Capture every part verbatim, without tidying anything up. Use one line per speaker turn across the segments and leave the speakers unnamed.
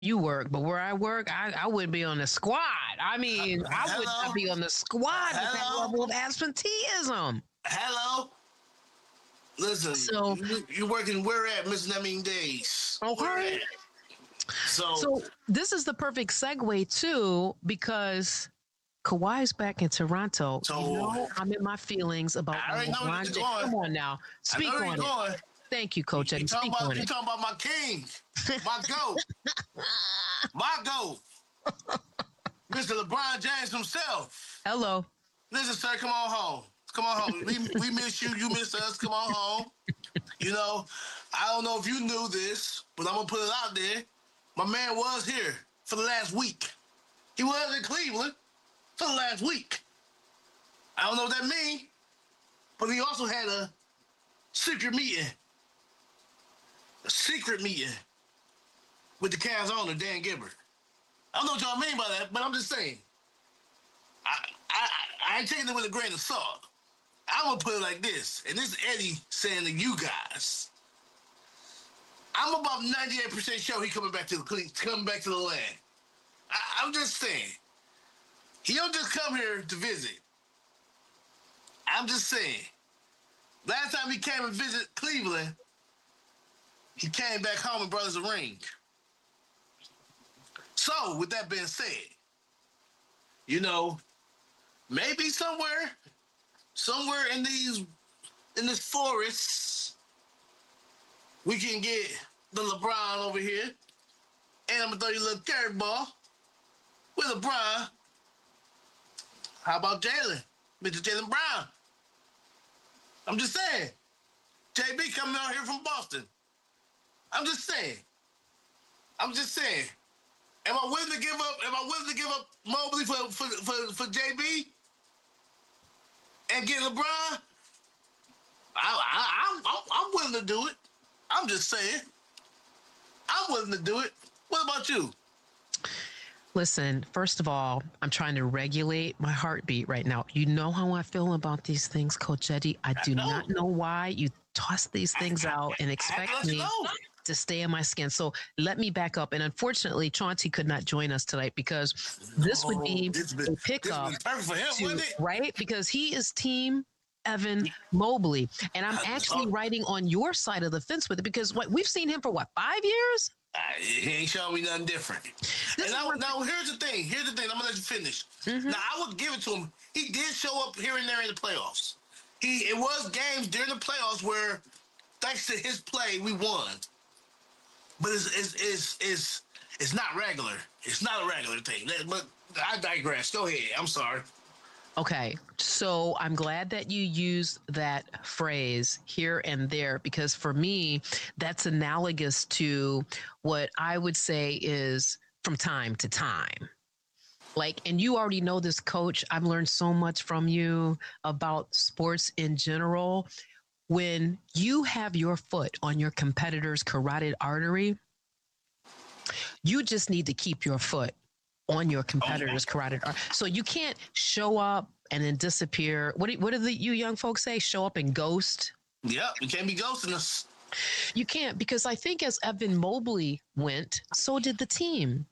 you work, but where I work, I, I wouldn't be on the squad. I mean, I would not
Hello?
be on the squad with that
Hello?
level of absenteeism.
Hello? Listen,
So,
you, you working where at, Miss Nemming Days? Where
okay.
at? So,
So, this is the perfect segue, too, because Kawhi's back in Toronto. You
so
know, I'm in my feelings about
I
when
already know where
LeBron
you're
James.
going.
Come on now.
I know
Speak
where you're
on it.
going.
Thank you,
You,
Coach
you
Eddie.
talking
Speak
about
on
you
it.
talking about my king, my goat, my goat, Mister LeBron James himself.
Hello.
Listen, sir, come on home. Come on home. We we miss you. You miss us. Come on home. You know, I don't know if you knew this, but I'm gonna put it out there. My man was here for the last week. He was in Cleveland for the last week. I don't know what that means, but he also had a secret meeting, a secret meeting with the Cavs owner, Dan Gilbert. I don't know what y'all mean by that, but I'm just saying. I I, I ain't taking it with a grain of salt. I'm gonna put it like this, and this is Eddie saying to you guys. I'm about ninety-eight percent sure he coming back to the coming back to the land. I, I'm just saying. He don't just come here to visit. I'm just saying. Last time he came and visit Cleveland, he came back home and brought us a ring. So, with that being said, you know, maybe somewhere, somewhere in these, in this forest, we can get the LeBron over here, and I'm gonna throw you a little curveball with LeBron. How about Jalen, Mister Jalen Brown? I'm just saying, J B coming out here from Boston. I'm just saying. I'm just saying. Am I willing to give up? Am I willing to give up Mobley for for for, for J B and get LeBron? I, I, I'm, I'm I'm willing to do it. I'm just saying. I'm willing to do it. What about you?
Listen, first of all, I'm trying to regulate my heartbeat right now. You know how I feel about these things, Coach Eddie. I
I
do
know.
not know why you toss these
I,
things
I,
out and
I have to
expect
let you
me
know.
to stay in my skin. So let me back up. And unfortunately, Chauncey could not join us tonight because this would
Oh,
be
this been
a
this
pickup
been perfect for him,
to,
wasn't it?
right? Because he is team Evan Mobley. And I'm
I,
actually
oh,
riding on your side of the fence with it because what we've seen him for what, five years?
I, he ain't showing me nothing different.
This
And
is
now,
one
now here's the thing. Here's the thing. I'm gonna let you finish.
thing.
Now I would give it to him. He did show up here and there in the playoffs. He it was games during the playoffs where, thanks to his play, we won. But it's it's it's it's, it's not regular. It's not a regular thing. But I digress. Go ahead. I'm sorry.
Okay, so I'm glad that you use that phrase here and there because for me, that's analogous to what I would say is from time to time. Like, and you already know this, coach. I've learned so much from you about sports in general. When you have your foot on your competitor's carotid artery, you just need to keep your foot on your
Oh,
competitor's carotid artery. So you can't show up and then disappear. What do, what do the, you young folks say? Show up and ghost?
yep. You can't be ghosting us.
You can't because I think as Evan Mobley went, so did the team.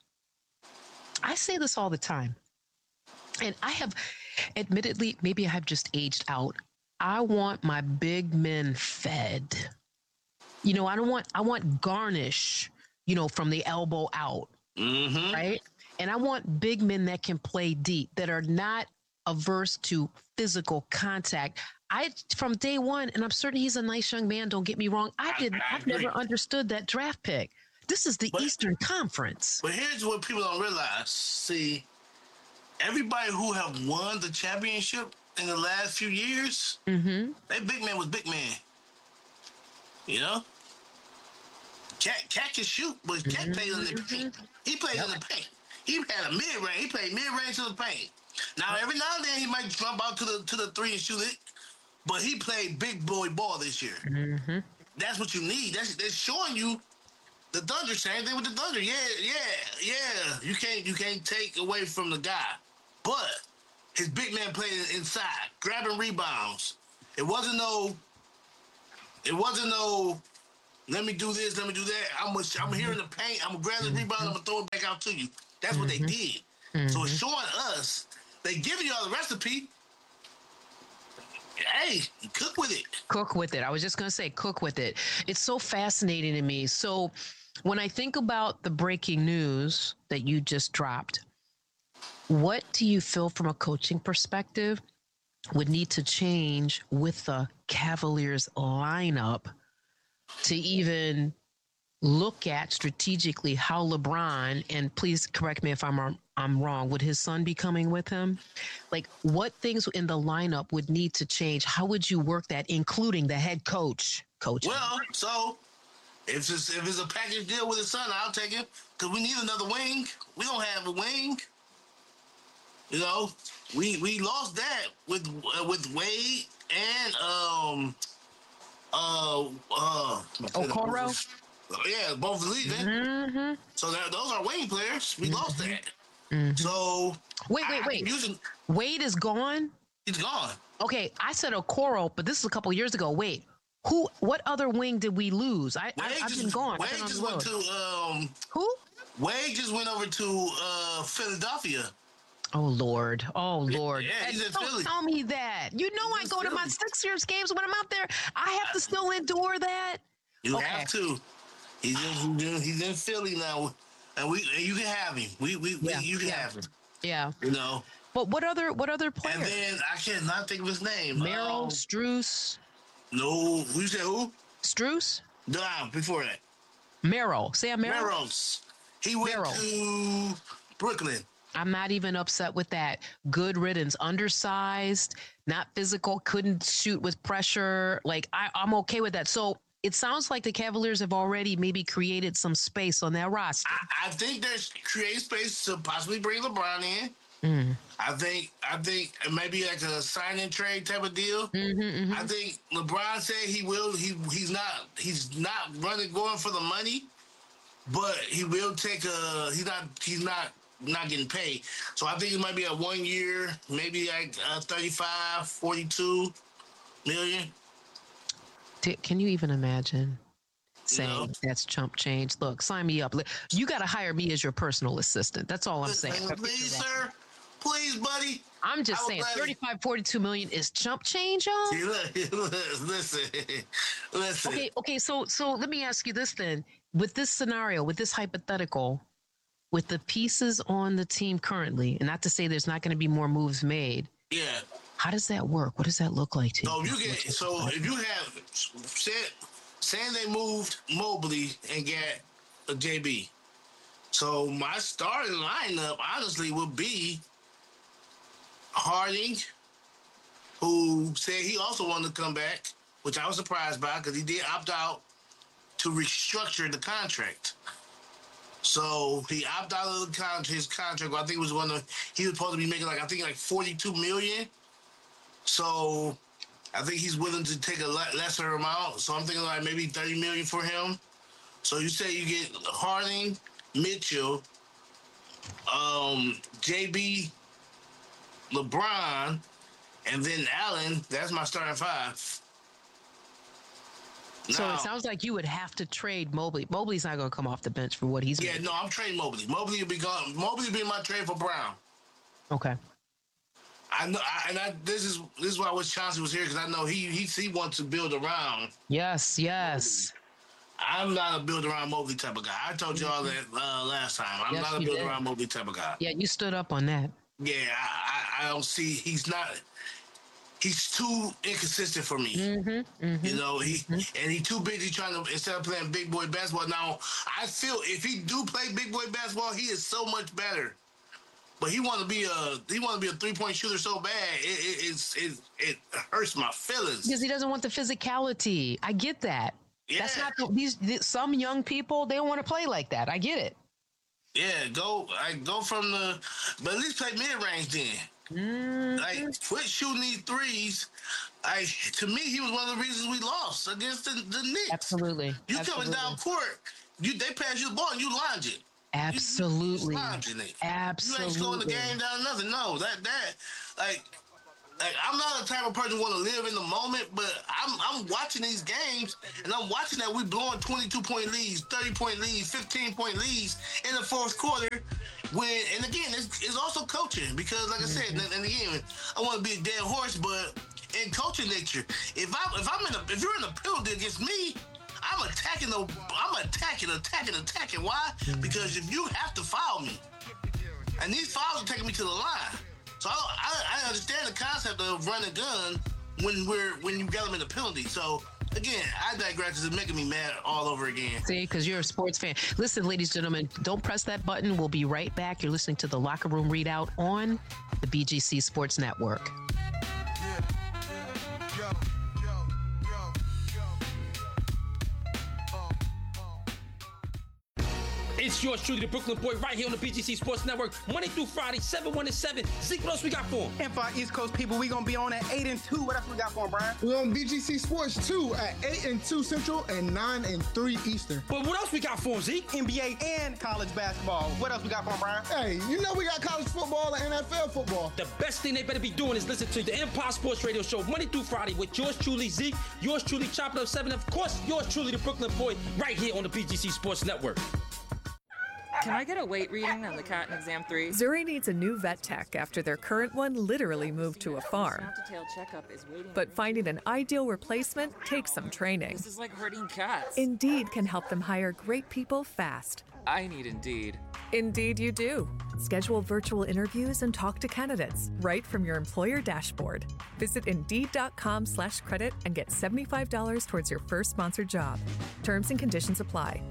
I say this all the time. And I have, admittedly, maybe I have just aged out. I want my big men fed. You know, I don't want, I want garnish, you know, from the elbow out,
Mm-hmm.
right? And I want big men that can play deep, that are not averse to physical contact. I from day one, and I'm certain he's a nice young man. Don't get me wrong. I
I,
didn't.
I
I've
agree.
never understood that draft pick. This is the
But
Eastern Conference.
but here's what people don't realize. See, everybody who have won the championship in the last few years,
Mm-hmm.
they big man was big man. You know? Cat Cat can shoot, but Cat played in the paint. He played
Yep.
in the paint. He had a mid range. He played mid range to the paint. Now every now and then he might jump out to the to the three and shoot it, but he played big boy ball this year.
Mm-hmm.
That's what you need. That's that's showing you the Thunder. Same thing with the Thunder. Yeah, yeah, yeah. You can't you can't take away from the guy, but his big man played inside, grabbing rebounds. It wasn't no. It wasn't no let me do this, let me do that. I'm gonna, I'm here in the paint. I'm gonna grab the rebound. I'm gonna throw it back out to you. That's what they did. So it's showing us they give you all the recipe. Hey, cook with it.
Cook with it. I was just going to say, cook with it. It's so fascinating to me. So when I think about the breaking news that you just dropped, what do you feel from a coaching perspective would need to change with the Cavaliers lineup to even look at strategically how LeBron, and please correct me if I'm wrong, I'm wrong, would his son be coming with him? Like, what things in the lineup would need to change? How would you work that, including the head coach? Coach.
Well, so if it's if it's a package deal with his son, I'll take it because we need another wing. We don't have a wing. You know, we we lost that with uh, with Wade and um uh uh
Okoro.
Yeah, both leaving.
Mm-hmm.
So that, those are wing players. We mm-hmm. lost that.
Mm-hmm.
So
wait, wait, wait. Using, Wade is gone.
He's gone.
Okay, I said Okoro, but this is a couple years ago. Wait, who? What other wing did we lose? I, I I've
just,
been gone.
Wade just went to um.
Who?
Wade just went over to uh Philadelphia.
Oh Lord! Oh Lord!
Yeah, he's in
don't
Philly.
Tell me that. You know he's I go Philly. to my Sixers games when I'm out there. I have to still endure that.
You
okay.
have to. He's in, he's in he's in Philly now, and we and you can have him. We we,
yeah.
we you can
yeah.
have him.
Yeah.
You know.
But what other what other players?
And then I cannot think of his name.
Merrill,
um,
Strus.
No, who you said who?
Strus.
No, before that.
Merrill. Sam Merrill.
Merrill's. He went
Merrill.
to Brooklyn.
I'm not even upset with that. Good riddance. Undersized, not physical, couldn't shoot with pressure. Like I, I'm okay with that. So it sounds like the Cavaliers have already maybe created some space on their roster.
I, I think there's creating space to possibly bring LeBron in.
Mm.
I think I think maybe like a sign and trade type of deal.
Mm-hmm, mm-hmm.
I think LeBron said he will. He he's not he's not running going for the money, but he will take a. He's not he's not not getting paid. So I think it might be a one year, maybe like uh, thirty-five, forty-two million.
Can you even imagine saying
You know?
That's chump change? Look, sign me up. You got to hire me as your personal assistant. That's all I'm saying.
Please, sir. Please, buddy.
I'm just saying thirty-five, forty-two million is chump change, y'all.
See, look, listen, listen.
Okay, okay. So, so let me ask you this then. With this scenario, with this hypothetical, with the pieces on the team currently, and not to say there's not going to be more moves made.
Yeah.
How does that work? What does that look like to
so
you?
you get, so if you have said, saying they moved Mobley and get a J B. So my starting lineup, honestly, would be Harding, who said he also wanted to come back, which I was surprised by because he did opt out to restructure the contract. So he opted out of the con- his contract. I think it was one of he was supposed to be making like I think like forty-two million. So I think he's willing to take a le- lesser amount. So I'm thinking like maybe thirty million for him. So you say you get Harding, Mitchell, um, J B, LeBron, and then Allen. That's my starting five.
So
now,
it sounds like you would have to trade Mobley. Mobley's not going to come off the bench for what he's.
Yeah,
making.
no, I'm trading Mobley. Mobley will be gone. Mobley will be my trade for Brown.
Okay.
I know, I, and I, this is this is why I wish Chauncey was here because I know he he he wants to build around.
Yes, yes.
Mobley. I'm not a build around Mobley type of guy. I told y'all that uh, last time. I'm yes, not a build did. around Mobley type of guy.
Yeah, you stood up on that.
Yeah, I, I, I don't see. He's not. He's too inconsistent for me.
Mm-hmm, mm-hmm,
you know, he
mm-hmm.
and he too busy trying to instead of playing big boy basketball. Now, I feel if he do play big boy basketball, he is so much better. But he want to be a he want to be a three point shooter so bad it it, it's, it it hurts my feelings
because he doesn't want the physicality. I get that.
Yeah.
That's not the, these, these some young people. They don't want to play like that. I get it.
Yeah, go I go from the but at least play mid range then.
Mm-hmm.
Like quit shooting these threes. I to me he was one of the reasons we lost against the, the Knicks.
Absolutely.
You
Absolutely.
coming down court, you they pass you the ball and you launch it.
Absolutely.
You, you it.
Absolutely.
You ain't slowing the game down nothing. No, that that like like, I'm not the type of person who want to live in the moment, but I'm I'm watching these games, and I'm watching that we blowing twenty-two point leads, thirty point leads, fifteen point leads in the fourth quarter. When and again, it's, it's also coaching because, like I said, and, and again, I want to be a dead horse, but in coaching nature, if I if I'm in a, if you're in a penalty against me, I'm attacking the I'm attacking, attacking, attacking. Why? Because if you have to foul me, and these fouls are taking me to the line. So I, I, I understand the concept of running a gun when we're when you got them in the penalty. So again, I digress. It's making me mad all over again.
See, because you're a sports fan. Listen, ladies and gentlemen, don't press that button. We'll be right back. You're listening to the Locker Room Readout on the B G C Sports Network.
It's yours truly, the Brooklyn Boy, right here on the B G C Sports Network, Monday through Friday, seven one to seven. Zeke, what else we got for him?
And for our East Coast people, we gonna be on at eight and two. What else we got for him, Brian?
We're on B G C Sports two at eight and two Central and nine and three Eastern.
But what else we got for him, Zeke?
N B A and college basketball. What else we got for him, Brian?
Hey, you know we got college football and N F L football.
The best thing they better be doing is listen to the Empire Sports Radio Show, Monday through Friday, with yours truly, Zeke, yours truly, Chopping Up seven, of course, yours truly, the Brooklyn Boy, right here on the B G C Sports Network.
Can I get a weight reading on the cat in exam three?
Zuri needs a new vet tech after their current one literally moved to a farm.
Snap-to-tail checkup is waiting.
But finding an ideal replacement takes some training.
This is like herding cats.
Indeed can help them hire great people fast.
I need Indeed.
Indeed you do. Schedule virtual interviews and talk to candidates right from your employer dashboard. Visit Indeed.com slash credit and get seventy-five dollars towards your first sponsored job. Terms and conditions apply.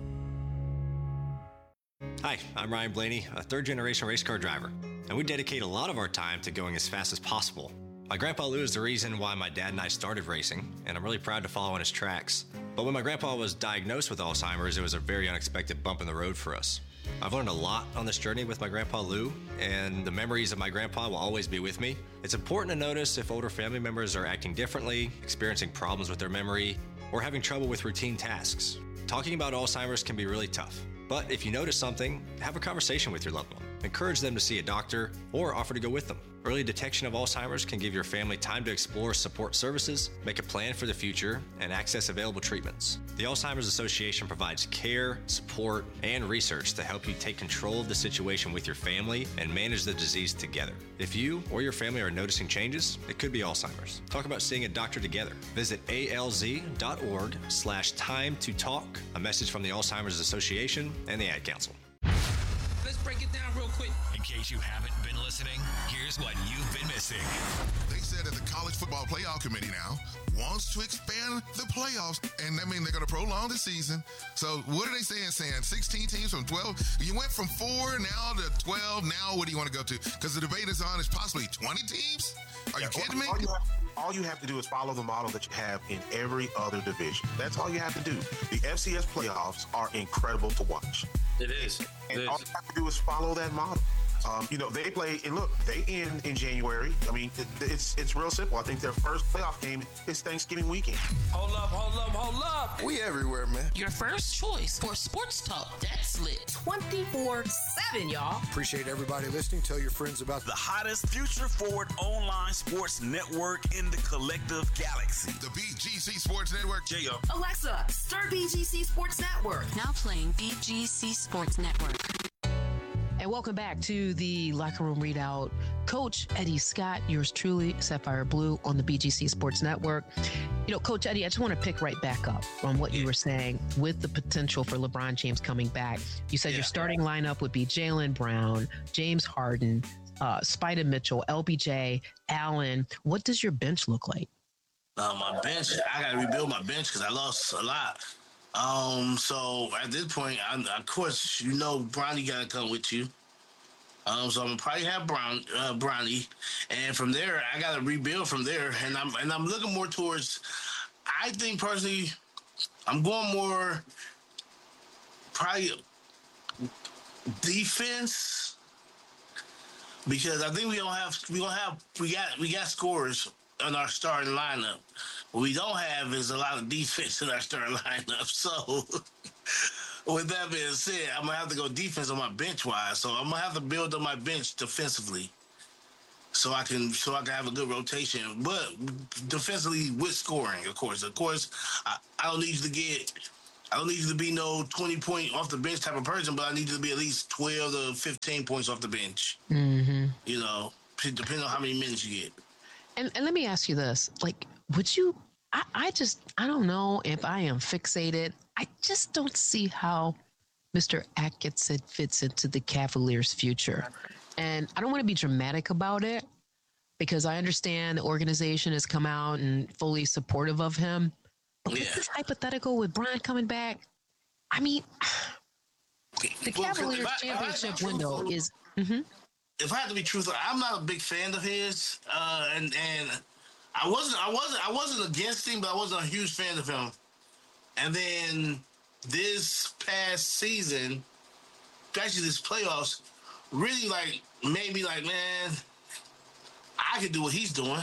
Hi, I'm Ryan Blaney, a third-generation race car driver, and we dedicate a lot of our time to going as fast as possible. My grandpa Lou is the reason why my dad and I started racing, and I'm really proud to follow in his tracks. But when my grandpa was diagnosed with Alzheimer's, it was a very unexpected bump in the road for us. I've learned a lot on this journey with my grandpa Lou, and the memories of my grandpa will always be with me. It's important to notice if older family members are acting differently, experiencing problems with their memory, or having trouble with routine tasks. Talking about Alzheimer's can be really tough. But if you notice something, have a conversation with your loved one. Encourage them to see a doctor or offer to go with them. Early detection of Alzheimer's can give your family time to explore support services, make a plan for the future, and access available treatments. The Alzheimer's Association provides care, support, and research to help you take control of the situation with your family and manage the disease together. If you or your family are noticing changes, it could be Alzheimer's. Talk about seeing a doctor together. Visit alz.org slash time to talk. A message from the Alzheimer's Association and the Ad Council.
Let's break it down real quick.
In case you haven't been listening, here's what you've been missing.
They said that the College Football Playoff Committee now wants to expand the playoffs, and that means they're going to prolong the season. So what are they saying, saying sixteen teams from twelve? You went from four now to twelve. Now what do you want to go to? Because the debate is on is possibly twenty teams? Are
yeah,
you kidding
all,
me?
All you, have, all you have to do is follow the model that you have in every other division. That's all you have to do. The F C S playoffs are incredible to watch.
It is.
And
It
all
is.
you have to do is follow that model. Um, you know, they play, and look, they end in January. I mean, it, it's it's real simple. I think their first playoff game is Thanksgiving weekend.
Hold up, hold up, hold up.
We everywhere, man.
Your first choice for sports talk that's lit twenty-four seven, y'all.
Appreciate everybody listening. Tell your friends about
The hottest future-forward online sports network in the collective galaxy.
The B G C Sports Network.
Yeah, yo.
Alexa, start B G C Sports Network.
Now playing B G C Sports Network.
And welcome back to the Locker Room Readout. Coach Eddie Scott, yours truly, Sapphire Blue on the B G C Sports Network. You know, Coach Eddie, I just want to pick right back up on what you were saying with the potential for LeBron James coming back. You said yeah. your starting lineup would be Jaylen Brown, James Harden, uh, Spida Mitchell, L B J, Allen. What does your bench look like?
Uh, my bench, I got to rebuild my bench because I lost a lot. Um, so at this point, I, of course, you know, Bronny got to come with you. Um, so I'm gonna probably have Brown, uh, Bronny, and from there, I got to rebuild from there. And I'm and I'm looking more towards. I think personally, I'm going more probably defense because I think we don't have we don't have we got we got scorers in our starting lineup. What we don't have is a lot of defense in our starting lineup. So, with that being said, I'm going to have to go defense on my bench-wise. So, I'm going to have to build up my bench defensively. so I can so I can have a good rotation. But defensively with scoring, of course. Of course, I, I don't need you to get I don't need you to be no twenty point off the bench type of person, but I need you to be at least twelve to fifteen points off the bench.
Mm-hmm.
You know, depending on how many minutes you get.
And and let me ask you this: like, would you? I, I just I don't know if I am fixated. I just don't see how Mister Atkinson fits into the Cavaliers' future. And I don't want to be dramatic about it because I understand the organization has come out and fully supportive of him. But
yeah.
with this hypothetical with Brian coming back, I mean, the
well,
Cavaliers
I,
championship
I
window is. Mm-hmm.
If I have to be truthful, I'm not a big fan of his, uh, and and I wasn't I wasn't I wasn't against him, but I wasn't a huge fan of him. And then this past season, actually this playoffs, really like made me like, man, I could do what he's doing.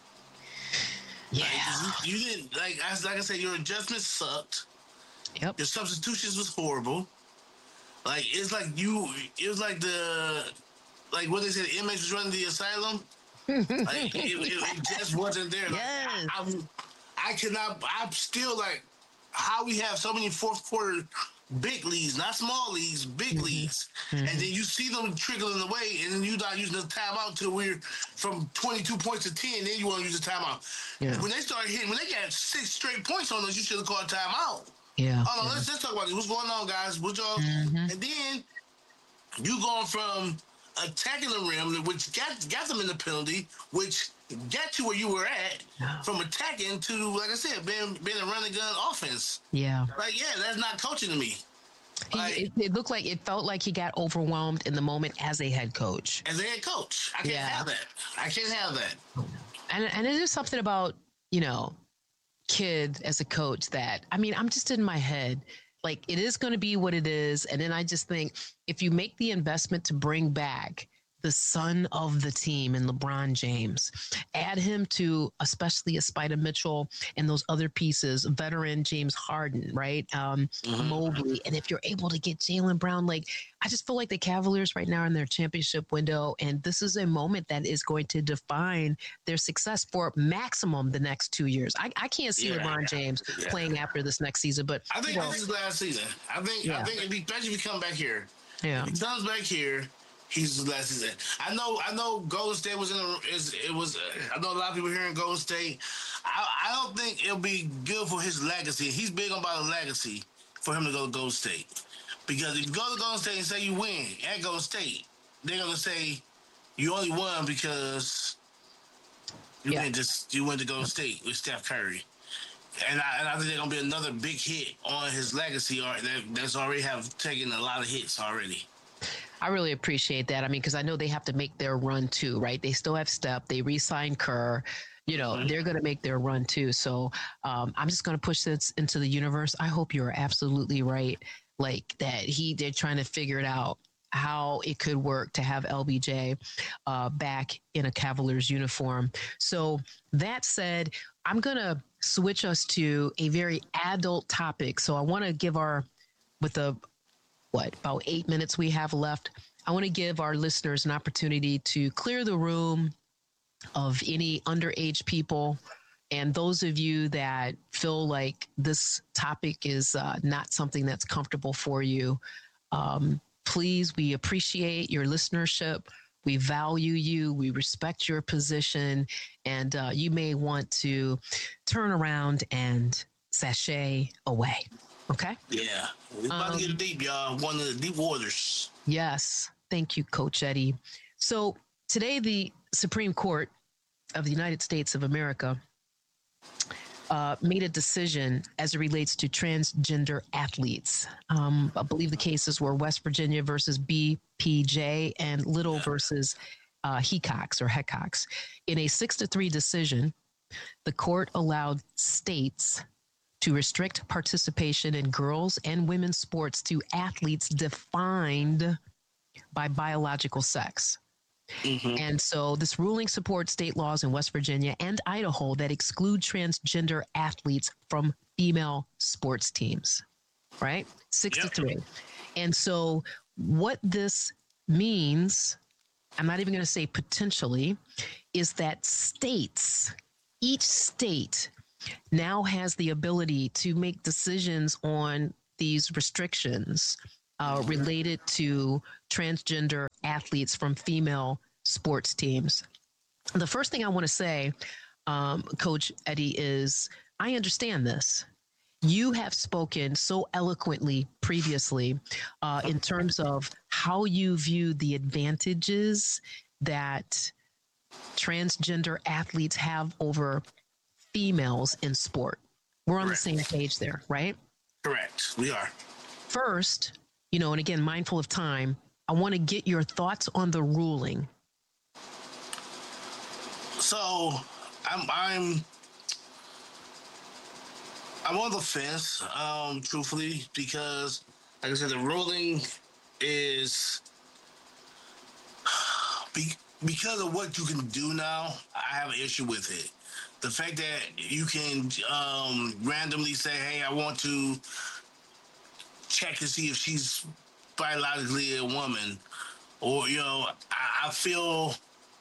Yeah,
like, you, you didn't like. As like I said, your adjustments sucked.
Yep.
Your substitutions was horrible. Like it's like you. It was like the, like what they said. The inmates was running the asylum. Like it, it, it just wasn't there. Like,
yes.
I, I'm, I cannot. I'm still like how we have so many fourth quarter big leads, not small leads, big mm-hmm. leads, mm-hmm. and then you see them trickling away, and then you not using the timeout till we're from twenty-two points to ten. Then you want to use the timeout. Yeah. When they start hitting, when they got six straight points on us, you should have called timeout.
Yeah.
Hold on,
yeah.
let's let's talk about this. What's going on, guys? What y'all?
Mm-hmm.
And then you going from attacking the rim, which got got them in the penalty, which got you where you were at, yeah. from attacking to, like I said, being being a running gun offense.
Yeah.
Like, yeah, that's not coaching to me.
He,
like,
it, it looked like it felt like he got overwhelmed in the moment as a head coach.
As a head coach, I can't
yeah.
have that. I can't have that.
And and it is something about, you know, kid as a coach that, I mean, I'm just in my head. Like, it is going to be what it is. And then I just think if you make the investment to bring back the son of the team in LeBron James, add him to especially a Spider Mitchell and those other pieces, veteran James Harden, right? Um, mm-hmm. Mobley. And if you're able to get Jaylen Brown, like, I just feel like the Cavaliers right now are in their championship window. And this is a moment that is going to define their success for maximum the next two years. I, I can't see yeah, LeBron yeah, James yeah. playing after this next season, but
I think
you know,
this is last season. I think, yeah. I think if he, especially if he come back here,
yeah.
if he comes back here, he's the last season. I know. I know. Golden State was in. A, is it was. Uh, I know a lot of people here in Golden State. I, I don't think it'll be good for his legacy. He's big on about a legacy for him to go to Golden State, because if you go to Golden State and say you win at Golden State, they're gonna say you only won because you yeah. went to you went to Golden State with Steph Curry. And I, and I think there's gonna be another big hit on his legacy, or that, that's already have taken a lot of hits already.
I really appreciate that. I mean, because I know they have to make their run too, right? They still have Steph. They re-signed Kerr. You know, mm-hmm. they're going to make their run too. So um, I'm just going to push this into the universe. I hope you're absolutely right. Like that he, they're trying to figure it out how it could work to have L B J uh, back in a Cavaliers uniform. So that said, I'm going to switch us to a very adult topic. So I want to give our, with the, what, about eight minutes we have left, I want to give our listeners an opportunity to clear the room of any underage people. And those of you that feel like this topic is uh, not something that's comfortable for you, um, please, we appreciate your listenership. We value you. We respect your position. And uh, you may want to turn around and sashay away. Okay?
Yeah. We're about um, to get deep, y'all. One of the deep waters.
Yes. Thank you, Coach Eddie. So today, the Supreme Court of the United States of America uh, made a decision as it relates to transgender athletes. Um, I believe the cases were West Virginia versus B P J and Little yeah. versus uh, Hecox or Hecox. In a six to three decision, the court allowed states to restrict participation in girls and women's sports to athletes defined by biological sex. Mm-hmm. And so this ruling supports state laws in West Virginia and Idaho that exclude transgender athletes from female sports teams, right? Six yep. to three. And so what this means I'm not even going to say potentially, is that states, each state now has the ability to make decisions on these restrictions uh, related to transgender athletes from female sports teams. The first thing I want to say, um, Coach Eddie, is I understand this. You have spoken so eloquently previously uh, in terms of how you view the advantages that transgender athletes have over females in sport. We're on Correct. The same page there, right?
Correct. We are.
First, you know, and again, mindful of time, I want to get your thoughts on the ruling.
So I'm I'm I'm on the fence, um, truthfully, because like I said, the ruling is be, because of what you can do now. I have an issue with it. The fact that you can um, randomly say, "Hey, I want to check to see if she's biologically a woman," or you know, I, I feel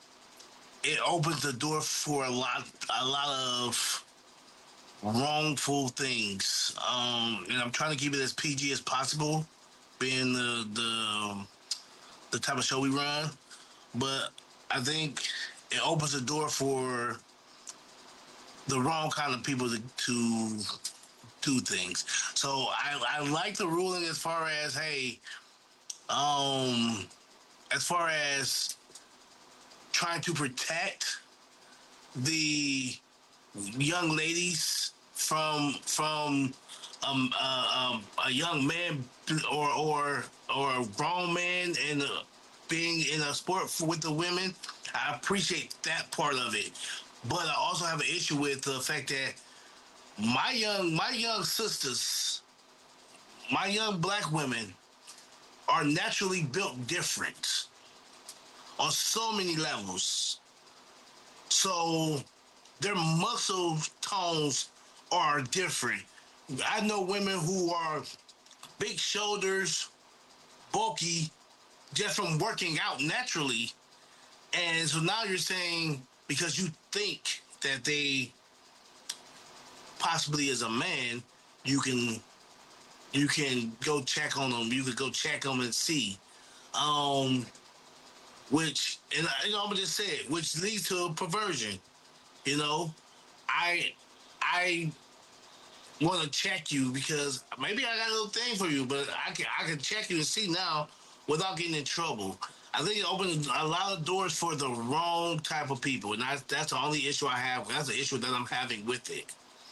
it opens the door for a lot, a lot of wrongful things. Um, and I'm trying to keep it as P G as possible, being the the the type of show we run. But I think it opens the door for the wrong kind of people to, to do things. So I, I like the ruling as far as, hey, um, as far as trying to protect the young ladies from from um, uh, um, a young man or or or a grown man and uh, being in a sport with the women. I appreciate that part of it, but I also have an issue with the fact that my young my young sisters, my young black women, are naturally built different on so many levels. So their muscle tones are different. I know women who are big shoulders, bulky, just from working out naturally. And so now you're saying because you think that they possibly as a man, you can you can go check on them. You could go check them and see. Um, which, and I, you know, I'm gonna just say it, which leads to perversion. You know, I I want to check you because maybe I got a little thing for you, but I can I can check you and see now without getting in trouble. I think it opens a lot of doors for the wrong type of people, and that's that's the only issue I have. That's the issue that I'm having with it.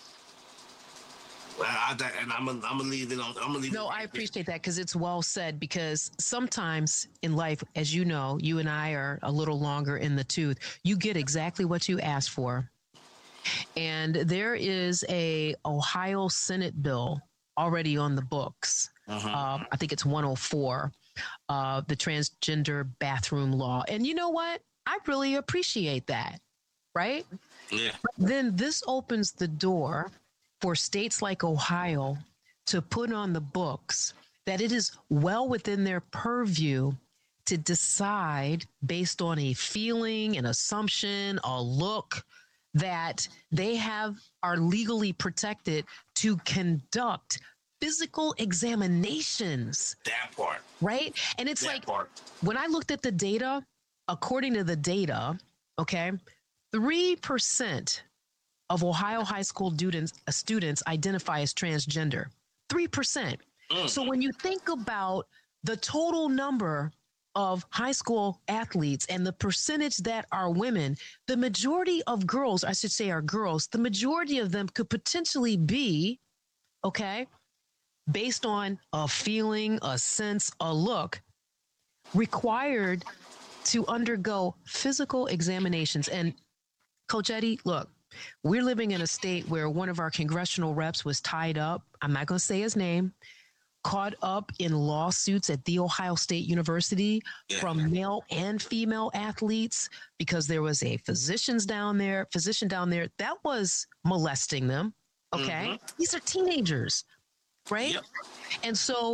Well, I, and I'm gonna I'm gonna leave it on. I'm gonna leave.
No,
it right
I appreciate there. That because it's well said. Because sometimes in life, as you know, you and I are a little longer in the tooth. You get exactly what you ask for, and there is a Ohio Senate bill already on the books. Uh-huh. Uh, I think it's one oh four, uh, the transgender bathroom law. And you know what? I really appreciate that. Right?
Yeah.
But then this opens the door for states like Ohio to put on the books that it is well within their purview to decide based on a feeling, an assumption, a look that they have are legally protected to conduct physical examinations.
That part.
Right? And it's
that
like,
part.
When I looked at the data, according to the data, okay, three percent of Ohio high school students, uh, students identify as transgender. three percent. Mm. So when you think about the total number of high school athletes and the percentage that are women, the majority of girls, I should say are girls, the majority of them could potentially be, okay, based on a feeling, a sense, a look, required to undergo physical examinations. And Coach Eddie, look, we're living in a state where one of our congressional reps was tied up. I'm not going to say his name. Caught up in lawsuits at The Ohio State University yeah. from male and female athletes because there was a physicians down there, physician down there that was molesting them. Okay. Mm-hmm. These are teenagers, right? Yep. And so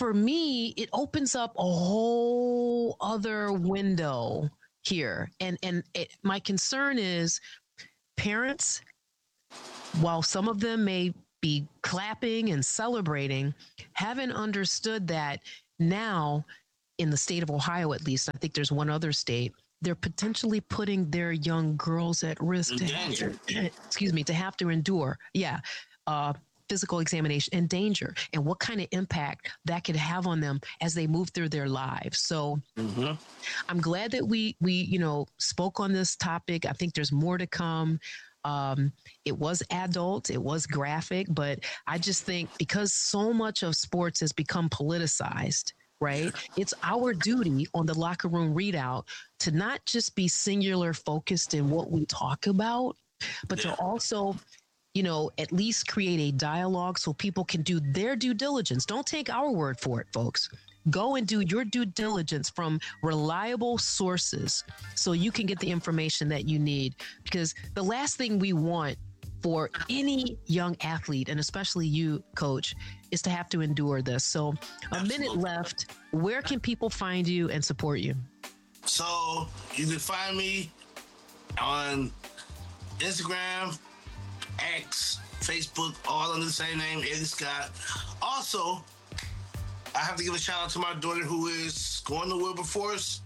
for me, it opens up a whole other window here. And, and it, my concern is parents, while some of them may be clapping and celebrating, haven't understood that now in the state of Ohio, at least, I think there's one other state, they're potentially putting their young girls at risk to have, excuse me, to have to endure. Yeah. Uh, physical examination and danger, and what kind of impact that could have on them as they move through their lives. So mm-hmm. I'm glad that we, we, you know, spoke on this topic. I think there's more to come. Um, it was adult, it was graphic, but I just think because so much of sports has become politicized, right? It's our duty on the Locker Room Readout to not just be singular focused in what we talk about, but to also, you know, at least create a dialogue so people can do their due diligence. Don't take our word for it, folks. Go and do your due diligence from reliable sources so you can get the information that you need. Because the last thing we want for any young athlete, and especially you, Coach, is to have to endure this. So a Absolutely. minute left. Where can people find you and support you?
So you can find me on Instagram, X, Facebook, all under the same name, Eddie Scott. Also, I have to give a shout out to my daughter who is going to Wilberforce.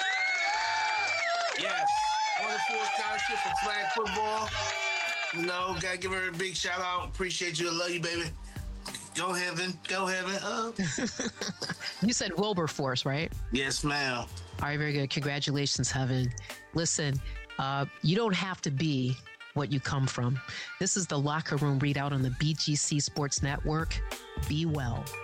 Yes, going to Force Scholarship for flag football. You know, gotta give her a big shout out. Appreciate you. I love you, baby. Go Heaven. Go Heaven. Oh.
You said Wilberforce, right?
Yes, ma'am.
All right, very good. Congratulations, Heaven. Listen, uh, you don't have to be what you come from. This is the Locker Room Readout on the B G C Sports Network. Be well.